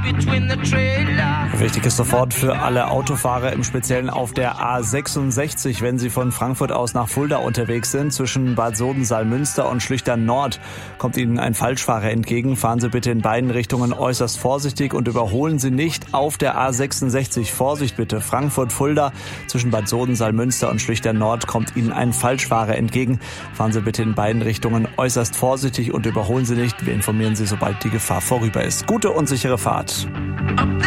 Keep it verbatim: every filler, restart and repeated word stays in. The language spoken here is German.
Wichtig ist sofort für alle Autofahrer, im Speziellen auf der A sechsundsechzig, wenn sie von Frankfurt aus nach Fulda unterwegs sind. Zwischen Bad Soden-Salmünster und Schlüchtern Nord kommt Ihnen ein Falschfahrer entgegen. Fahren Sie bitte in beiden Richtungen äußerst vorsichtig und überholen Sie nicht auf der A sechsundsechzig. Vorsicht bitte, Frankfurt-Fulda. Zwischen Bad Soden-Salmünster und Schlüchtern Nord kommt Ihnen ein Falschfahrer entgegen. Fahren Sie bitte in beiden Richtungen äußerst vorsichtig und überholen Sie nicht. Wir informieren Sie, sobald die Gefahr vorüber ist. Gute und sichere Fahrt.